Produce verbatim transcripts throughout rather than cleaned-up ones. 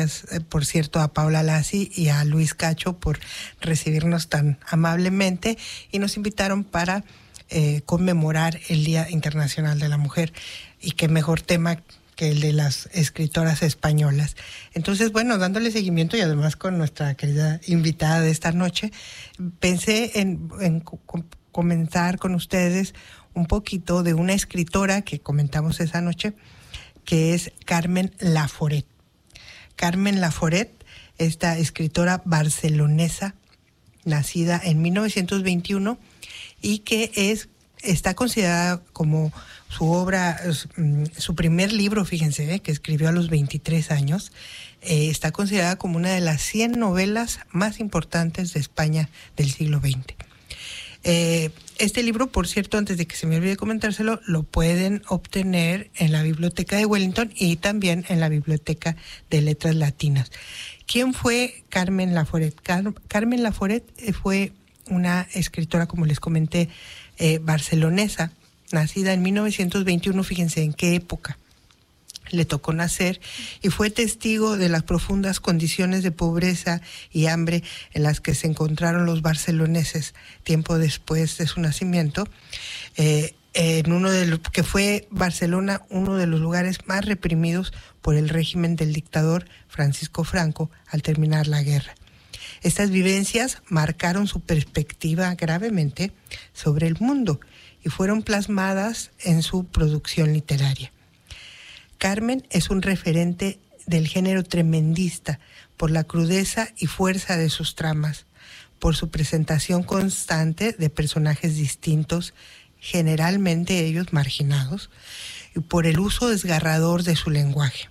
gracias, eh, por cierto, a Paula Lassi y a Luis Cacho por recibirnos tan amablemente y nos invitaron para eh, conmemorar el Día Internacional de la Mujer. Y qué mejor tema que el de las escritoras españolas. Entonces, bueno, dándole seguimiento y además con nuestra querida invitada de esta noche, pensé en, en co- comentar con ustedes un poquito de una escritora que comentamos esa noche, que es Carmen Laforet. Carmen Laforet, esta escritora barcelonesa, nacida en mil novecientos veintiuno y que es, está considerada como su obra, su primer libro, fíjense, ¿eh? que escribió a los veintitrés años, eh, está considerada como una de las cien novelas más importantes de España del siglo veinte. Eh, este libro, por cierto, antes de que se me olvide comentárselo, lo pueden obtener en la Biblioteca de Wellington y también en la Biblioteca de Letras Latinas. ¿Quién fue Carmen Laforet? Car- Carmen Laforet fue una escritora, como les comenté, eh, barcelonesa, nacida en mil novecientos veintiuno, fíjense en qué época le tocó nacer, y fue testigo de las profundas condiciones de pobreza y hambre en las que se encontraron los barceloneses tiempo después de su nacimiento, eh, en uno de los que fue Barcelona uno de los lugares más reprimidos por el régimen del dictador Francisco Franco al terminar la guerra. Estas vivencias marcaron su perspectiva gravemente sobre el mundo y fueron plasmadas en su producción literaria. Carmen es un referente del género tremendista por la crudeza y fuerza de sus tramas, por su presentación constante de personajes distintos, generalmente ellos marginados, y por el uso desgarrador de su lenguaje.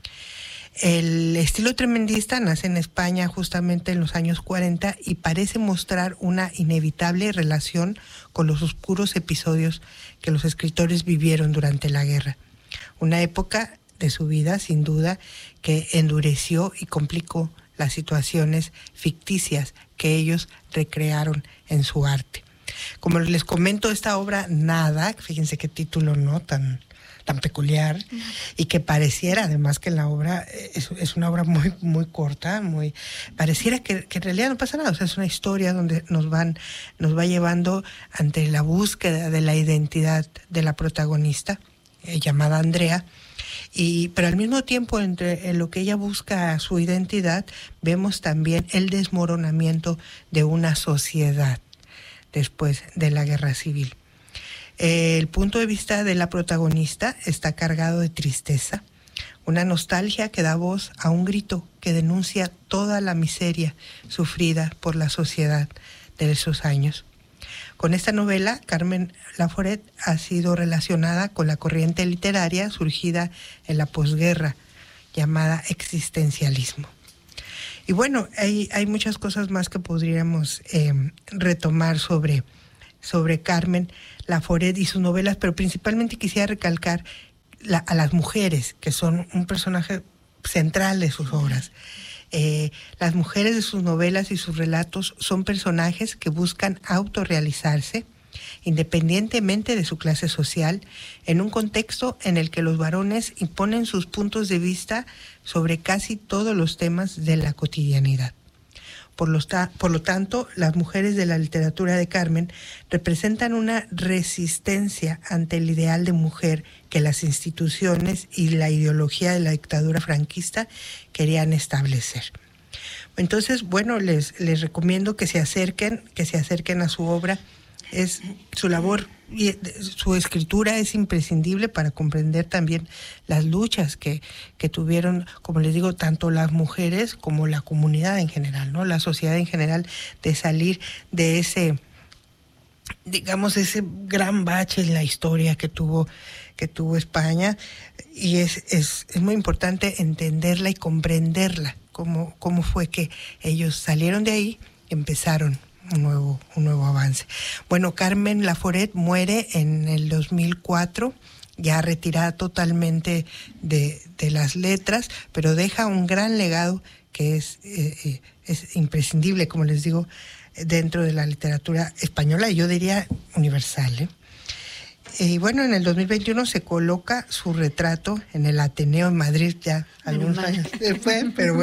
El estilo tremendista nace en España justamente en los años cuarenta y parece mostrar una inevitable relación con los oscuros episodios que los escritores vivieron durante la guerra. Una época de su vida, sin duda, que endureció y complicó las situaciones ficticias que ellos recrearon en su arte. Como les comento, esta obra Nada, fíjense qué título no tan... tan peculiar, uh-huh. y que pareciera además que la obra es, es una obra muy muy corta, muy pareciera que, que en realidad no pasa nada, o sea, es una historia donde nos van nos va llevando ante la búsqueda de la identidad de la protagonista, eh, llamada Andrea, y pero al mismo tiempo entre en lo que ella busca su identidad, vemos también el desmoronamiento de una sociedad después de la guerra civil. El punto de vista de la protagonista está cargado de tristeza, una nostalgia que da voz a un grito que denuncia toda la miseria sufrida por la sociedad de esos años. Con esta novela, Carmen Laforet ha sido relacionada con la corriente literaria surgida en la posguerra, llamada existencialismo. Y bueno, hay, hay muchas cosas más que podríamos eh, retomar sobre, sobre Carmen Laforet y sus novelas, pero principalmente quisiera recalcar la, a las mujeres, que son un personaje central de sus obras. Eh, las mujeres de sus novelas y sus relatos son personajes que buscan autorrealizarse, independientemente de su clase social, en un contexto en el que los varones imponen sus puntos de vista sobre casi todos los temas de la cotidianidad. Por lo, ta- por lo tanto, las mujeres de la literatura de Carmen representan una resistencia ante el ideal de mujer que las instituciones y la ideología de la dictadura franquista querían establecer. Entonces, bueno, les, les recomiendo que se acerquen, que se acerquen a su obra. Es su labor y su escritura es imprescindible para comprender también las luchas que, que tuvieron, como les digo, tanto las mujeres como la comunidad en general, ¿no? La sociedad en general, de salir de ese, digamos, ese gran bache en la historia que tuvo, que tuvo España, y es, es, es muy importante entenderla y comprenderla, cómo, cómo fue que ellos salieron de ahí y empezaron un nuevo, un nuevo avance. Bueno, Carmen Laforet muere en el dos mil cuatro, ya retirada totalmente de, de las letras, pero deja un gran legado que es, eh, es imprescindible, como les digo, dentro de la literatura española, y yo diría universal, ¿eh? Y bueno, en el dos mil veintiuno se coloca su retrato en el Ateneo en Madrid, ya algunos años después, pero bueno.